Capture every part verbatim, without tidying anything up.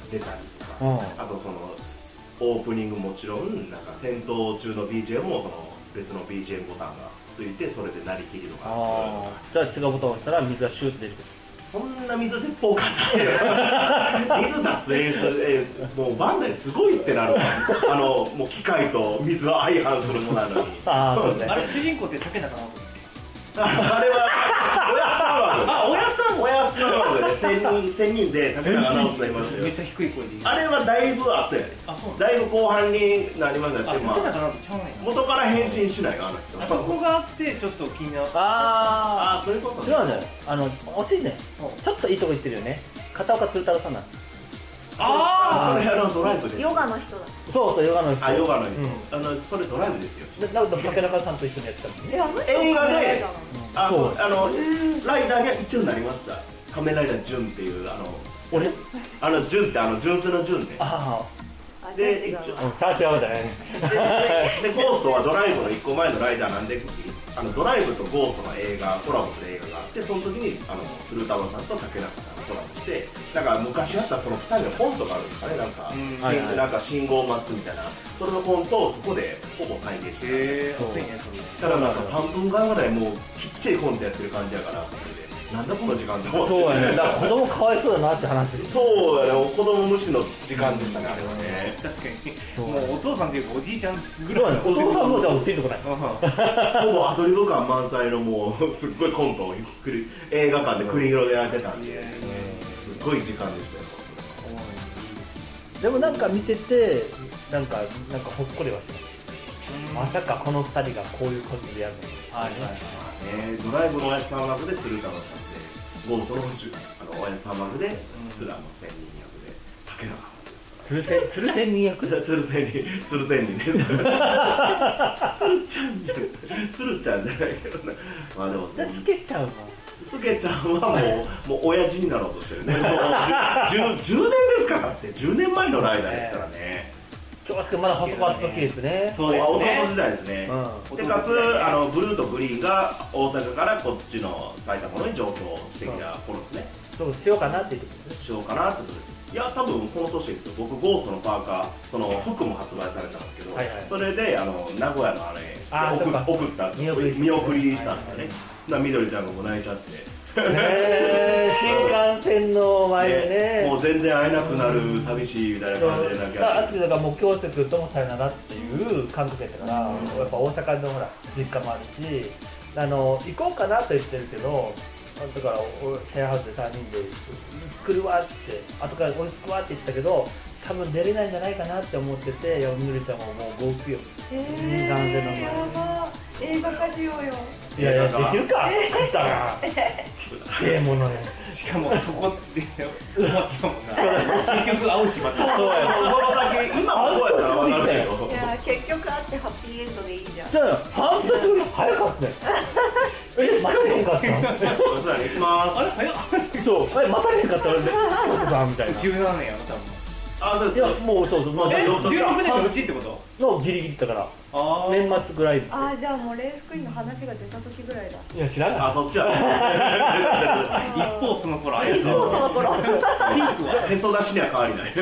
出たりとか、うん、あとそのオープニングもちろんなんか戦闘中の ビージーエム もその別の ビージーエム ボタンがついてそれでなりきりとか。 あじゃあ違うボタンを押したら水がシューって出てくる。 そんな水鉄砲かな水出す演出、えー、もうバンダイすごいってなるわあのもう機械と水は相反するものなのにあ, そう、ね、あれ主人公って竹中直人あれはおやすさんはあ、おやすさんおやすさんはね、千人、千人で竹中直人がいましたよ。 めっちゃ低い声でいい。 あれはだいぶあったよね。だいぶ後半になりましたけど、元から変身しないのあの人。 あそこがあってちょっと気になる。 ああ、そういうことね。違うね。あの惜しいね。ちょっといいとこ行ってるよね。片岡鶴太郎さんなんです。 ああ、それあのドライブです。 ヨガの人だ。 そうそうヨガの人。 あ、ヨガの人。あのそれドライブですよ。 だから竹中さんと一緒にやってたもんね。 映画で、あのあのライダーが一応なりました。仮面ライダージュンっていうあの俺あのジュンってあの純粋のジュンね。 ああ。で違う。 チャーチャーじゃないね。でゴーストはドライブの一個前のライダーなんで。あのドライブとゴーストの映画コラボする映画があってその時にあの鶴太郎さんと竹中さんがコラボしてだから昔あったそのふたりのコントがあるんですかねなんか、うんはいはい、なんか信号待つみたいなそれのコントをそこでほぼ再現してへー熱いねそれだからなんかさんぷんかんぐらいもうきっちりコントやってる感じやからなんだこの時間でそうやねだから子供かわいそうだなって話そうやね子供無視の時間でしたねあれはね確かにもうお父さんっていうかおじいちゃんぐらいお父さんもじゃあピンとこないほぼアドリブ感満載のもうすっごいコントを映画館で繰り広げられてたんですっごい時間でしたよでもなんか見ててなんかなんかほっこりはしますまさかこのふたりがこういう感じでやるのはいはいえー、ドライブのおやつさん枠で鶴太郎さんでゴーストのあのおやつさん枠で鶴田の仙人役で竹中さんですから鶴仙人役鶴仙人鶴仙人です鶴ちゃんじゃ鶴ちゃんじゃないけどねまあでもスケちゃんはスケちゃんはもうもう親父になろうとしてるねもう 10, 10年ですからだってじゅうねんまえのライダーですからね京介まだ細かったケースねそうですね弟時代ですね、うん、でかつあのブルーとグリーンが大阪からこっちの埼玉のに上京してきた頃ですねそうしようかなって言ってしようかなってことですいや多分この年ですよ僕ゴーストのパーカーその服も発売されたんですけど、はいはい、それであの名古屋のあれあ送, 送ったんですよ見送りしたんですよね、はいはい、緑ちゃんがもう泣いちゃってね新幹線の前でねもう全然会えなくなる寂しいみたいな感じでなきゃあとだからもう京介君ともさよならっていう感覚やったから、うん、やっぱ大阪のほら実家もあるしあの行こうかなと言ってるけどだからシェアハウスでさんにんで来るわって後から追いつくわって言ってたけど多分出れないんじゃないかなって思ってていやみのりちゃんももう号泣よ新幹線の前映画化しようよいやいやできるか食ったらちええものねしかもそこで終わっちゃうもんな結局会うしまたそうやそのだけ今もそうやったら分かるけどいや結局会ってハッピーエンドでいいじゃんじゃあ半年ぶり早かったよえ待たれへんかったそうやね行きまーすあれ早っそうえ待たれへんかった俺でさんみたいなじゅうななねんやろ多分あそうですいやもうそうそう、まあ、 えじゅうろくねんのうちってことのギリギリだから年末ぐらいああじゃあもうレースクイーンの話が出た時ぐらいだいや知らないあそっちは一方その頃あ一方その頃ピンクはへそ出しには変わりない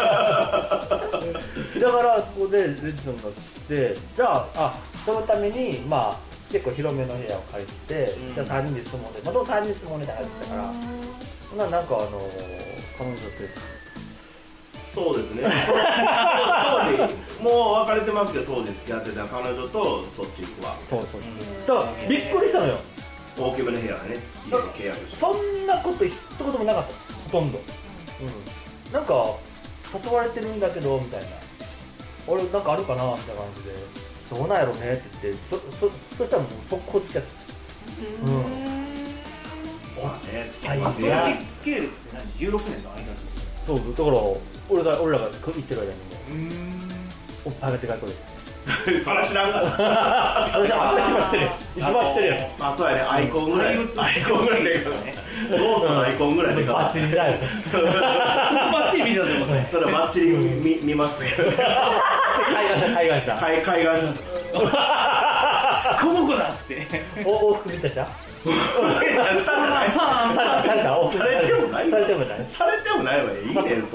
だからそこでレッツンが来てじゃああそのためにまあ結構広めの部屋を借りて、うん、じゃあさんにんで住もうねまたさんにんで住もうねって話したからほななんかあの彼女ってそうですね当時もう別れてますけど当時付き合ってた彼女とそっち行くわそうそうそうだからびっくりしたのよ大きめの部屋がね家で契約してそんなこと一言もなかったほとんど、うん、なんか誘われてるんだけどみたいな俺なんかあるかなみたいな感じでどうなんやろうねって言ってそ, そ, そしたらもう速攻付き合ってうんまあねそっち系列って何じゅうろくねんの間そうだから俺が俺らが行ってる間にもおっぱい上げて帰ってこいそれ知らんかったそれじゃあ私は知ってる一番知ってるやんまあそうやねアイコンぐらいアイコンぐらいでゴーストのアイコンぐらいでバッチリだよそこバッチリ見たってことねそれはバッチリ 見, 見ましたけど海岸した海岸した海岸したこの子だって往復見たじゃんしたじゃないされたされたされてもないされてもないされてもないわよいいねん